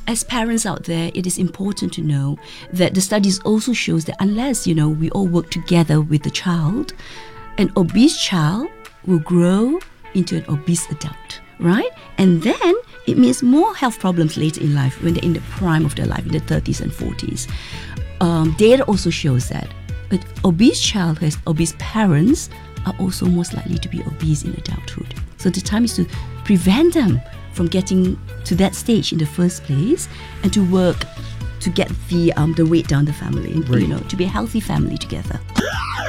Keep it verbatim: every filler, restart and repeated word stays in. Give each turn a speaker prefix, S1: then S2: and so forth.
S1: as parents out there, it is important to know that the studies also shows that unless, you know, we all work together with the child, an obese child will grow into an obese adult, right? And then it means more health problems later in life when they're in the prime of their life, in the thirties and forties. Um, data also shows that an obese child who has obese parents are also most likely to be obese in adulthood. So the time is to prevent them from getting to that stage in the first place, and to work to get the um, the weight down the family, and, you know, to be a healthy family together.